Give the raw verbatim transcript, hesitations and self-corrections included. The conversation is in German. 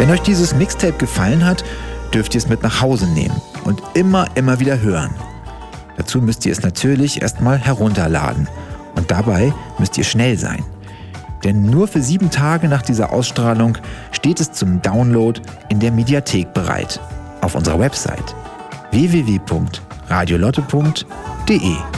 Wenn euch dieses Mixtape gefallen hat, dürft ihr es mit nach Hause nehmen und immer, immer wieder hören. Dazu müsst ihr es natürlich erstmal herunterladen und dabei müsst ihr schnell sein. Denn nur für sieben Tage nach dieser Ausstrahlung steht es zum Download in der Mediathek bereit. Auf unserer Website w w w punkt radiolotte punkt de.